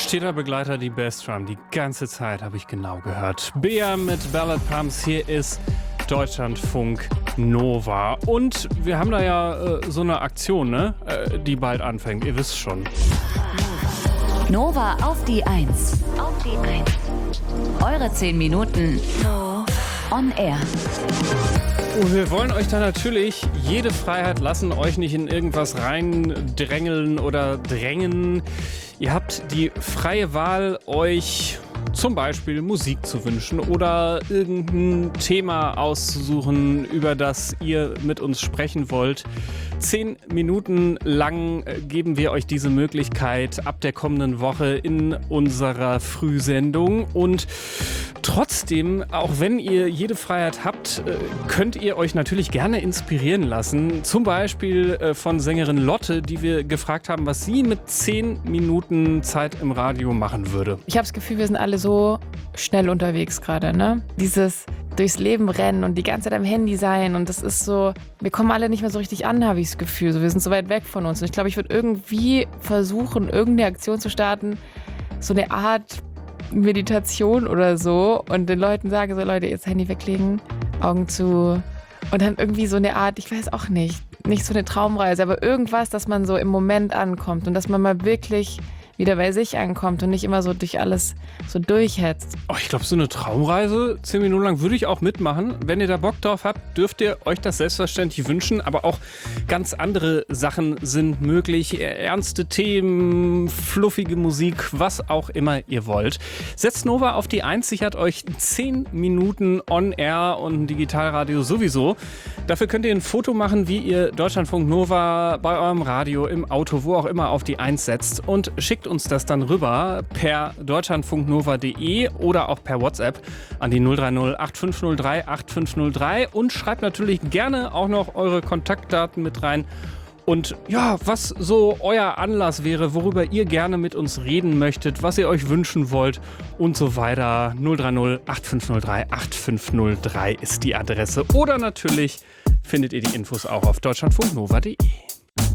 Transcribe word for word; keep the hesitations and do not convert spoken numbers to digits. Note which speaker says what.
Speaker 1: Stiller Begleiter, die Bassdrum. Die ganze Zeit habe ich genau gehört. Bea mit Ballad Pumps. Hier ist Deutschlandfunk Nova. Und wir haben da ja äh, so eine Aktion, ne? Äh, die bald anfängt. Ihr wisst schon.
Speaker 2: Nova auf die Eins. Auf die Eins. Eure zehn Minuten on air.
Speaker 1: Und wir wollen euch da natürlich jede Freiheit lassen, euch nicht in irgendwas reindrängeln oder drängen. Ihr habt die freie Wahl, euch zum Beispiel Musik zu wünschen oder irgendein Thema auszusuchen, über das ihr mit uns sprechen wollt. Zehn Minuten lang geben wir euch diese Möglichkeit ab der kommenden Woche in unserer Frühsendung. Und trotzdem, auch wenn ihr jede Freiheit habt, könnt ihr euch natürlich gerne inspirieren lassen. Zum Beispiel von Sängerin Lotte, die wir gefragt haben, was sie mit zehn Minuten Zeit im Radio machen würde.
Speaker 3: Ich habe das Gefühl, wir sind alle so schnell unterwegs gerade, ne? Dieses durchs Leben rennen und die ganze Zeit am Handy sein und das ist so, wir kommen alle nicht mehr so richtig an, habe ich das Gefühl. So, wir sind so weit weg von uns und ich glaube, ich würde irgendwie versuchen, irgendeine Aktion zu starten, so eine Art Meditation oder so und den Leuten sage so, Leute, jetzt Handy weglegen, Augen zu und dann irgendwie so eine Art, ich weiß auch nicht, nicht so eine Traumreise, aber irgendwas, dass man so im Moment ankommt und dass man mal wirklich wieder bei sich ankommt und nicht immer so durch alles so durchhetzt.
Speaker 1: Oh, ich glaube, so eine Traumreise, zehn Minuten lang, würde ich auch mitmachen. Wenn ihr da Bock drauf habt, dürft ihr euch das selbstverständlich wünschen. Aber auch ganz andere Sachen sind möglich. Ernste Themen, fluffige Musik, was auch immer ihr wollt. Setzt Nova auf die Eins, sichert euch zehn Minuten on air und Digitalradio sowieso. Dafür könnt ihr ein Foto machen, wie ihr Deutschlandfunk Nova bei eurem Radio, im Auto, wo auch immer auf die Eins setzt und schickt uns das dann rüber per deutschlandfunknova punkt de oder auch per WhatsApp an die null drei null acht fünf null drei acht fünf null drei und schreibt natürlich gerne auch noch eure Kontaktdaten mit rein und ja, was so euer Anlass wäre, worüber ihr gerne mit uns reden möchtet, was ihr euch wünschen wollt und so weiter. null drei null acht fünf null drei acht fünf null drei ist die Adresse oder natürlich findet ihr die Infos auch auf deutschlandfunknova punkt de.